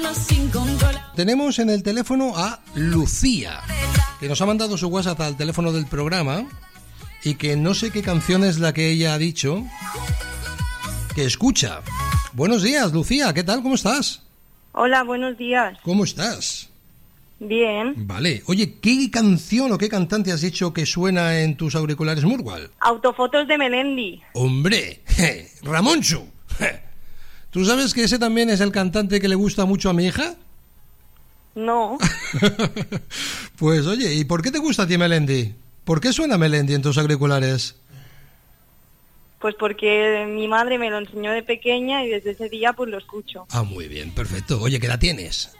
Tenemos en el teléfono a Lucía, que nos ha mandado su WhatsApp al teléfono del programa y que no sé qué canción es la que ella ha dicho que escucha. Buenos días, Lucía, ¿qué tal? ¿Cómo estás? Hola, buenos días. ¿Cómo estás? Bien. Vale. Oye, ¿qué canción o qué cantante has dicho que suena en tus auriculares Murgual? Autofotos de Melendi. ¡Hombre! ¡Ramoncho! ¿Tú sabes que ese también es el cantante que le gusta mucho a mi hija? No. Pues oye, ¿y por qué te gusta a ti Melendi? ¿Por qué suena Melendi en tus auriculares? Pues porque mi madre me lo enseñó de pequeña y desde ese día pues lo escucho. Ah, muy bien, perfecto. Oye, ¿qué edad tienes?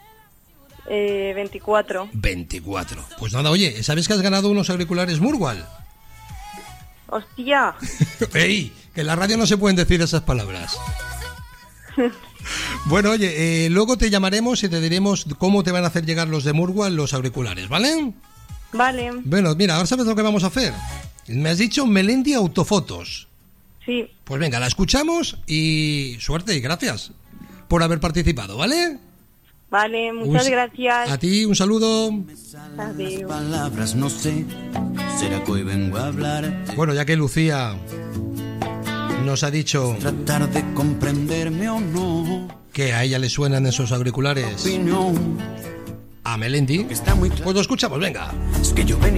24. 24. Pues nada, oye, ¿sabes que has ganado unos auriculares Murgual? ¡Hostia! ¡Ey! Que en la radio no se pueden decir esas palabras. Bueno, oye, luego te llamaremos y te diremos cómo te van a hacer llegar los de Murgual los auriculares, ¿vale? Vale. Bueno, mira, ahora sabes lo que vamos a hacer. Me has dicho Melendi Autofotos. Sí. Pues venga, la escuchamos y suerte y gracias por haber participado, ¿vale? Vale, muchas gracias. A ti, un saludo. Adiós. Palabras, no sé, será que hoy vengo a hablar. Bueno, ya que Lucía nos ha dicho Tratar de comprenderme o no. que a ella le suenan esos auriculares Opinión, a Melendi, que está muy claro. pues lo escuchamos, venga. Es que yo venía